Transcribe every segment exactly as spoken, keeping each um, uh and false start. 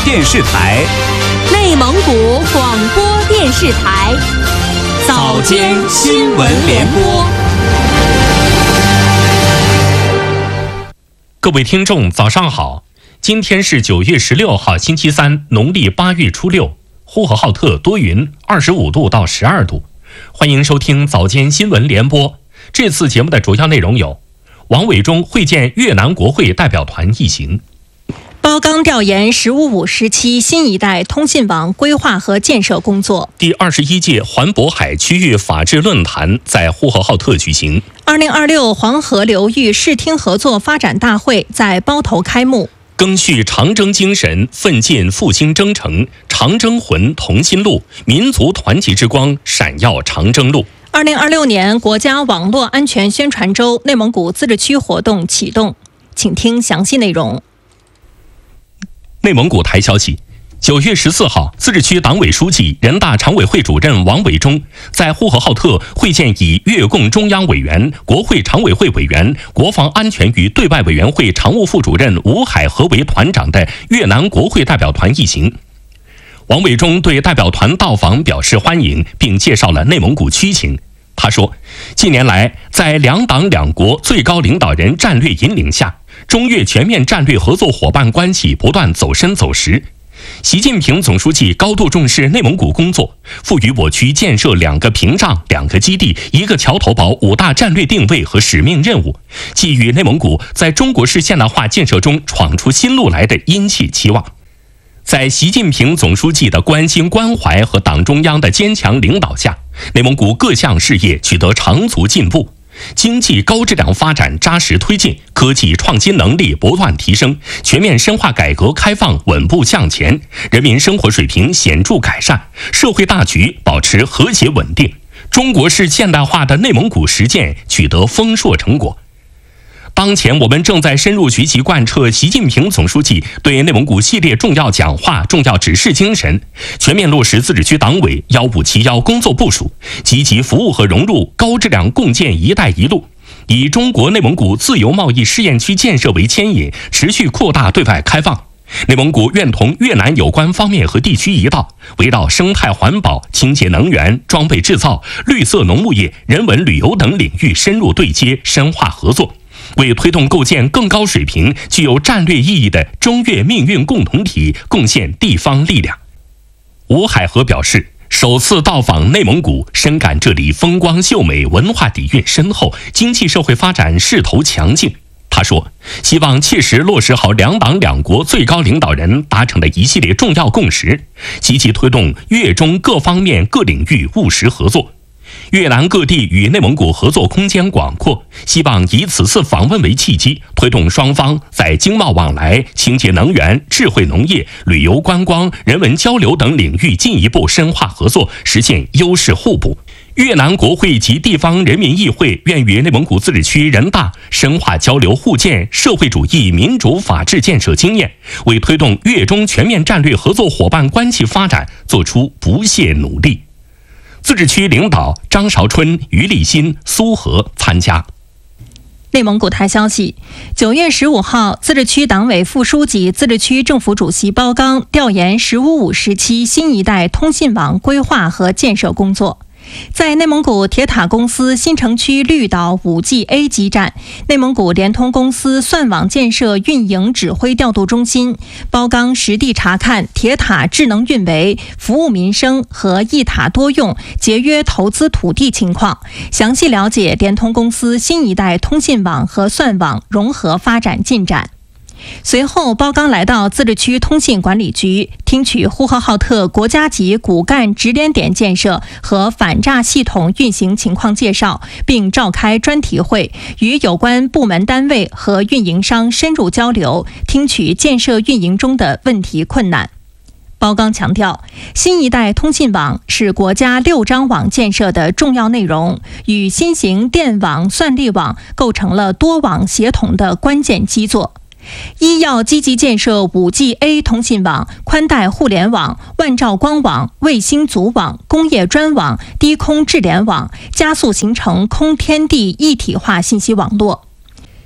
电视台、 内蒙古广播电视台早间新闻联播。 各位听众，早上好！今天是九月十六号，星期三，农历八月初六。呼和浩特多云，二十五度到十二度。欢迎收听早间新闻联播。这次节目的主要内容有：王伟忠会见越南国会代表团一行； 包钢调研“十五五”时期新一代通信网规划和建设工作； 第二十一届环渤海区域法治论坛在呼和浩特举行； 二零二六黄河流域视听合作发展大会在包头开幕。 赓续长征精神，奋进复兴征程，长征魂同心路，民族团结之光闪耀长征路。 二零二六年国家网络安全宣传周内蒙古自治区活动启动，请听详细内容。 内蒙古台消息，九月十四号，自治区党委书记、人大常委会主任王伟忠在呼和浩特会见以越共中央委员、国会常委会委员、国防安全与对外委员会常务副主任吴海河为团长的越南国会代表团一行。王伟忠对代表团到访表示欢迎，并介绍了内蒙古区情。他说，近年来，在两党两国最高领导人战略引领下，中越全面战略合作伙伴关系不断走深走实。习近平总书记高度重视内蒙古工作，赋予我区建设两个屏障、两个基地、一个桥头堡五大战略定位和使命任务，寄予内蒙古在中国式现代化建设中闯出新路来的殷切期望。在习近平总书记的关心关怀和党中央的坚强领导下，内蒙古各项事业取得长足进步，经济高质量发展扎实推进，科技创新能力不断提升，全面深化改革开放稳步向前，人民生活水平显著改善，社会大局保持和谐稳定，中国式现代化的内蒙古实践取得丰硕成果。当前我们正在深入学习贯彻习近平总书记对内蒙古系列重要讲话、重要指示精神，全面落实自治区党委幺五七幺工作部署，积极服务和融入高质量共建“一带一路”，以中国内蒙古自由贸易试验区建设为牵引，持续扩大对外开放。内蒙古愿同越南有关方面和地区一道，围绕生态环保、清洁能源、装备制造、绿色农牧业、人文旅游等领域深入对接、深化合作，为推动构建更高水平、具有战略意义的中越命运共同体贡献地方力量。吴海河表示，首次到访内蒙古，深感这里风光秀美，文化底蕴深厚，经济社会发展势头强劲。他说，希望切实落实好两党两国最高领导人达成的一系列重要共识，积极推动越中各方面各领域务实合作。越南各地与内蒙古合作空间广阔，希望以此次访问为契机，推动双方在经贸往来、清洁能源、智慧农业、旅游观光、人文交流等领域进一步深化合作，实现优势互补。越南国会及地方人民议会愿与内蒙古自治区人大深化交流互鉴社会主义民主法治建设经验，为推动越中全面战略合作伙伴关系发展做出不懈努力。自治区领导张韶春、于立新、苏和参加。 内蒙古台消息，九月十五号，自治区党委副书记、自治区政府主席包钢调研“十五五”时期新一代通信网规划和建设工作。在内蒙古铁塔公司新城区绿岛 五 G A 基站、内蒙古联通公司算网建设运营指挥调度中心，包钢实地查看铁塔智能运维、服务民生和一塔多用、节约投资土地情况，详细了解联通公司新一代通信网和算网融合发展进展。随后，包钢来到自治区通信管理局，听取呼和浩特国家级骨干直连点建设和反诈系统运行情况介绍，并召开专题会，与有关部门单位和运营商深入交流，听取建设运营中的问题困难。包钢强调，新一代通信网是国家六张网建设的重要内容，与新型电网、算力网构成了多网协同的关键基座。一要积极建设 五 G A 通信网、宽带互联网、万兆光网、卫星组网、工业专网、低空智联网，加速形成空天地一体化信息网络。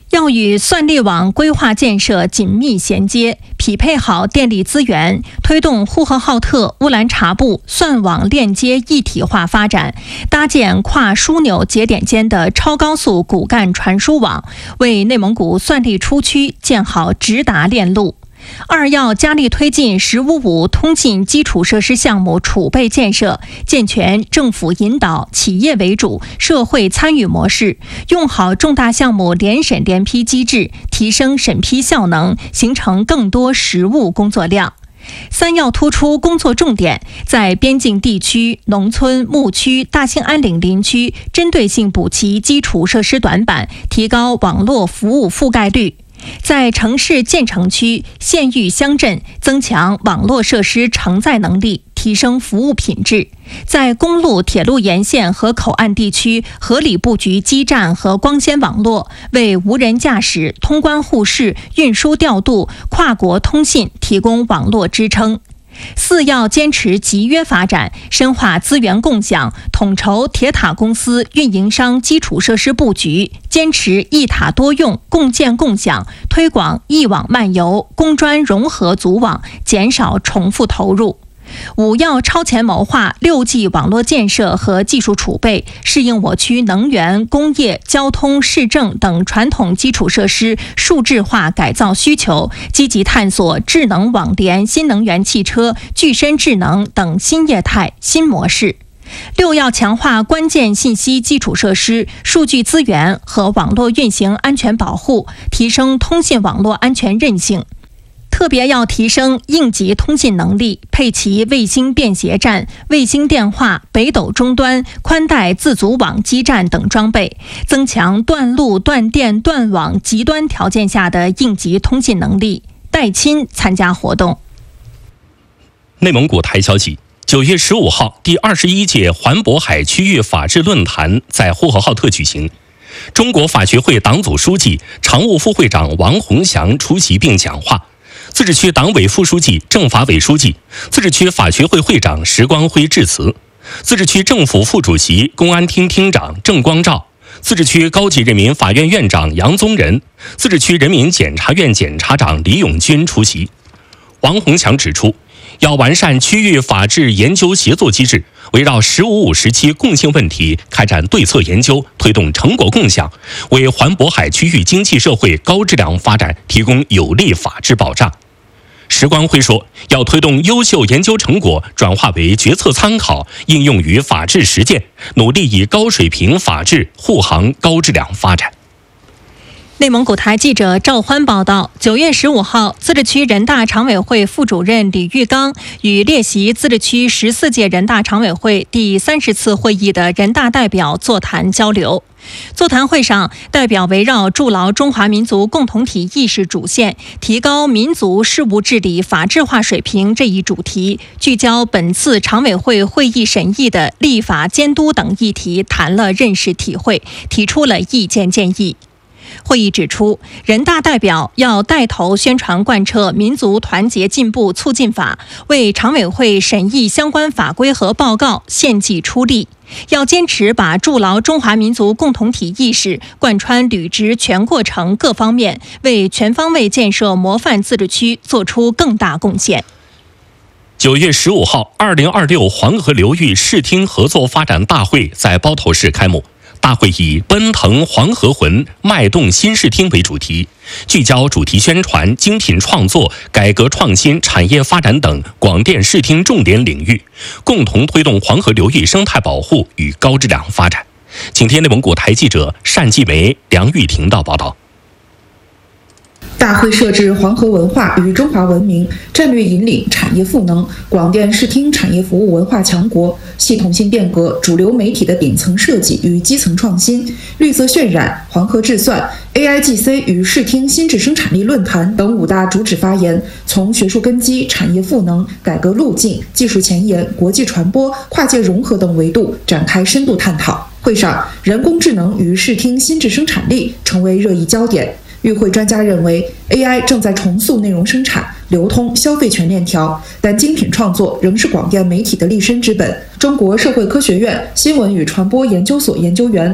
要与算力网规划建设紧密衔接，匹配好电力资源，推动呼和浩特、乌兰察布算网链接一体化发展，搭建跨枢纽节点间的超高速骨干传输网，为内蒙古算力出区建好直达链路。二要加力推进“十五五”通信基础设施项目储备建设，健全政府引导、企业为主、社会参与模式，用好重大项目联审联批机制，提升审批效能，形成更多实务工作量。三要突出工作重点，在边境地区、农村、牧区、大兴安岭林区针对性补齐基础设施短板，提高网络服务覆盖率。在城市建成区、县域乡镇增强网络设施承载能力，提升服务品质；在公路、铁路沿线和口岸地区合理布局基站和光纤网络，为无人驾驶、通关互视、运输调度、跨国通信提供网络支撑。四要坚持集约发展，深化资源共享，统筹铁塔公司、运营商基础设施布局，坚持一塔多用、共建共享，推广一网漫游、工专融合组网，减少重复投入。五要超前谋划六 G 网络建设和技术储备，适应我区能源、工业、交通、市政等传统基础设施数字化改造需求，积极探索智能网联、新能源汽车、具身智能等新业态、新模式。六要强化关键信息基础设施、数据资源和网络运行安全保护，提升通信网络安全韧性。特别要提升应急通信能力，配齐卫星便携站、卫星电话、北斗终端、宽带自组网基站等装备，增强断路、断电、断网极端条件下的应急通信能力。戴钦参加活动。 内蒙古台消息，九月十五号，第二十一届环渤海区域法治论坛在呼和浩特举行。中国法学会党组书记、常务副会长王洪祥出席并讲话。自治区党委副书记、政法委书记、自治区法学会会长石光辉致辞，自治区政府副主席、公安厅厅长郑光照，自治区高级人民法院院长杨宗仁，自治区人民检察院检察长李永军出席。王洪祥指出，要完善区域法治研究协作机制，围绕“十五五”时期共性问题开展对策研究，推动成果共享，为环渤海区域经济社会高质量发展提供有力法治保障。石光辉说，要推动优秀研究成果转化为决策参考，应用于法治实践，努力以高水平法治护航高质量发展。 内蒙古台记者赵欢报道，九月十五号，自治区人大常委会副主任李玉刚与列席自治区十四届人大常委会第三十次会议的人大代表座谈交流。座谈会上，代表围绕筑牢中华民族共同体意识主线，提高民族事务治理法治化水平这一主题，聚焦本次常委会会议审议的立法监督等议题，谈了认识体会，提出了意见建议。会议指出，人大代表要带头宣传贯彻民族团结进步促进法，为常委会审议相关法规和报告献计出力。要坚持把筑牢中华民族共同体意识贯穿履职全过程各方面，为全方位建设模范自治区做出更大贡献。 九月十五号，二零二六黄河流域视听合作发展大会在包头市开幕。大会以“奔腾黄河魂，脉动新视听”为主题，聚焦主题宣传、精品创作、改革创新、产业发展等广电视听重点领域，共同推动黄河流域生态保护与高质量发展。请听内蒙古台记者单继梅、梁玉婷的报道。 大会设置黄河文化与中华文明，战略引领产业赋能，广电视听产业服务文化强国，系统性变革主流媒体的顶层设计与基层创新，绿色渲染、黄河智算、A I G C 与视听新质生产力论坛等五大主旨发言，从学术根基、产业赋能、改革路径、技术前沿、国际传播、跨界融合等维度展开深度探讨。会上，人工智能与视听新质生产力成为热议焦点。与会专家认为 ，A I 正在重塑内容生产、流通、消费全链条，但精品创作仍是广电媒体的立身之本。中国社会科学院新闻与传播研究所研究员